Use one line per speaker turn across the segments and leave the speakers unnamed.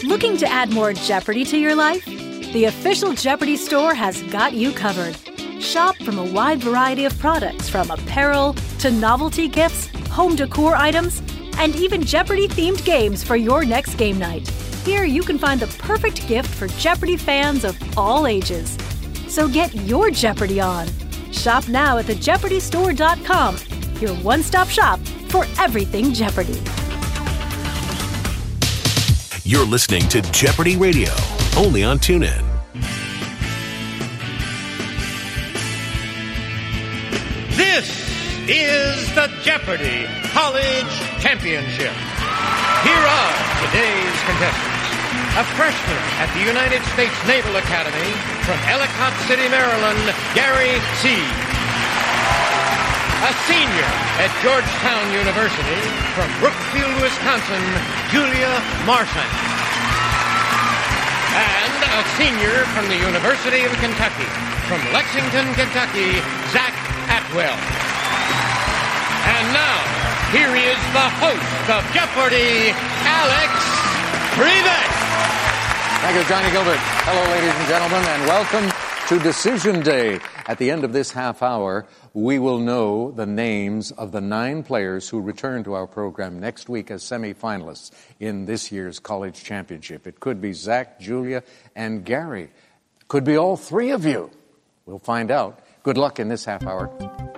Looking to add more Jeopardy to your life? The official Jeopardy store has got you covered. Shop from a wide variety of products, from apparel to novelty gifts, home decor items, and even Jeopardy-themed games for your next game night. Here you can find the perfect gift for Jeopardy fans of all ages. So get your Jeopardy on. Shop now at thejeopardystore.com, your one-stop shop for everything Jeopardy.
You're listening to Jeopardy Radio, only on TuneIn.
This is the Jeopardy College Championship. Here are today's contestants. A freshman at the United States Naval Academy from Ellicott City, Maryland, Gary C. A senior at Georgetown University from Brookfield, Wisconsin, Julia Marchant. And a senior from the University of Kentucky, from Lexington, Kentucky, Zach Atwell. And now, here is the host of Jeopardy, Alex Trebek.
Thank you, Johnny Gilbert. Hello, ladies and gentlemen, and welcome to Decision Day. At the end of this half hour, we will know the names of the 9 players who return to our program next week as semifinalists in this year's college championship. It could be Zach, Julia, and Gary. Could be all 3 of you. We'll find out. Good luck in this half hour.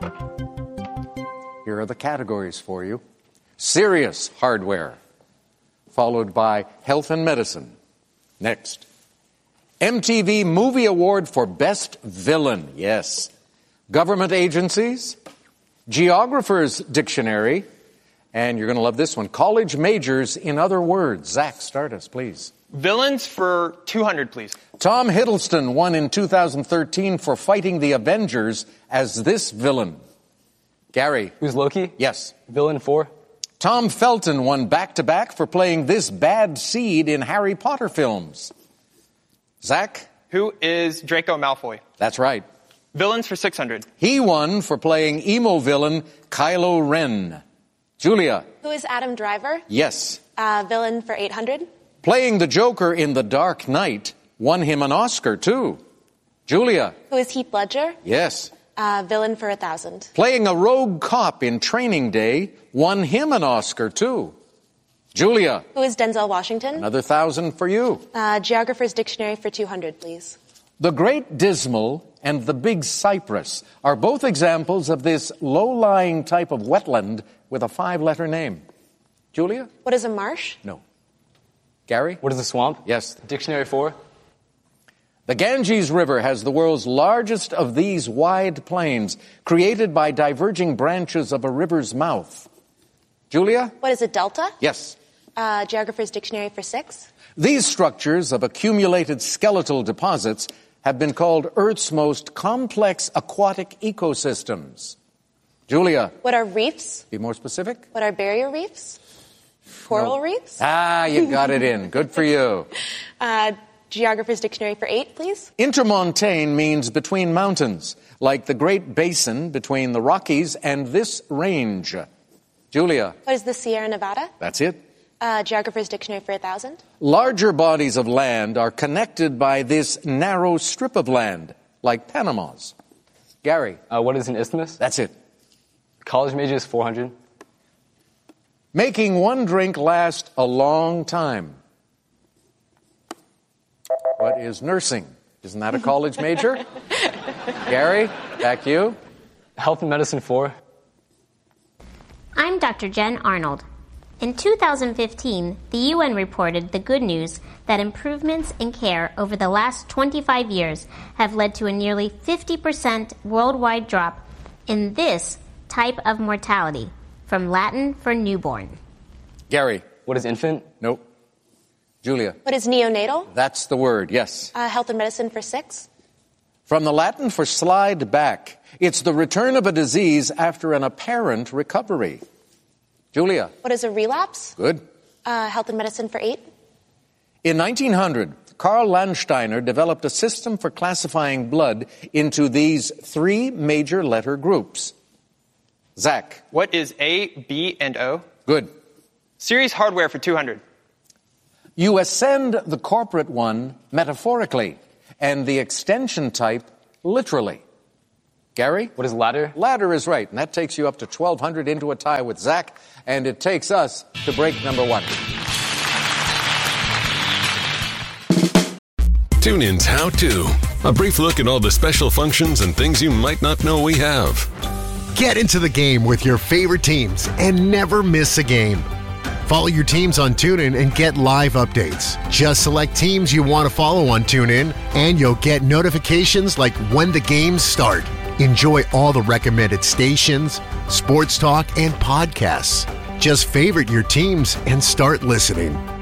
Here are the categories for you. Serious hardware, followed by health and medicine. Next, MTV Movie Award for Best Villain. Yes. Government agencies, Geographer's Dictionary, and you're going to love this one, college majors in other words. Zach, start us, please.
Villains for 200, please.
Tom Hiddleston won in 2013 for fighting the Avengers as this villain. Gary.
Who's Loki?
Yes.
Villain 4.
Tom Felton won back-to-back for playing this bad seed in Harry Potter films. Zach?
Who is Draco Malfoy?
That's right.
Villains for 600.
He won for playing emo villain Kylo Ren. Julia?
Who is Adam Driver?
Yes.
Villain for 800.
Playing the Joker in The Dark Knight won him an Oscar, too. Julia?
Who is Heath Ledger?
Yes.
Villain for 1,000.
Playing a rogue cop in Training Day won him an Oscar, too. Julia?
Who is Denzel Washington?
Another 1,000 for you.
Geographer's Dictionary for 200, please.
The Great Dismal and the Big Cypress are both examples of this low-lying type of wetland with a 5-letter name. Julia?
What is a marsh?
No. Gary?
What is a swamp?
Yes.
Dictionary 4.
The Ganges River has the world's largest of these wide plains, created by diverging branches of a river's mouth. Julia?
What is a delta?
Yes.
Geographer's Dictionary for 6.
These structures of accumulated skeletal deposits have been called Earth's most complex aquatic ecosystems. Julia?
What are reefs?
Be more specific.
What are barrier reefs? Coral reefs?
You got it in. Good for you.
Geographer's Dictionary for 8, please.
Intermontane means between mountains, like the Great Basin between the Rockies and this range. Julia?
What is the Sierra Nevada?
That's it.
Geographer's Dictionary for 1,000.
Larger bodies of land are connected by this narrow strip of land, like Panama's. Gary?
What is an isthmus?
That's it.
College major is 400.
Making one drink last a long time. What is nursing? Isn't that a college major? Gary, back to you.
Health and medicine 4.
I'm Dr. Jen Arnold. In 2015, the UN reported the good news that improvements in care over the last 25 years have led to a nearly 50% worldwide drop in this type of mortality, from Latin for newborn.
Gary.
What is infant?
Nope. Julia.
What is neonatal?
That's the word, yes.
Health and medicine for 6.
From the Latin for slide back, it's the return of a disease after an apparent recovery. Julia.
What is a relapse?
Good.
Health and medicine for 8.
In 1900, Karl Landsteiner developed a system for classifying blood into these 3 major letter groups. Zach.
What is A, B, and O?
Good.
Series hardware for 200.
You ascend the corporate one metaphorically and the extension type literally. Gary?
What is ladder?
Ladder is right, and that takes you up to 1,200 into a tie with Zach, and it takes us to break number 1.
TuneIn's How To. A brief look at all the special functions and things you might not know we have.
Get into the game with your favorite teams and never miss a game. Follow your teams on TuneIn and get live updates. Just select teams you want to follow on TuneIn, and you'll get notifications like when the games start. Enjoy all the recommended stations, sports talk, and podcasts. Just favorite your teams and start listening.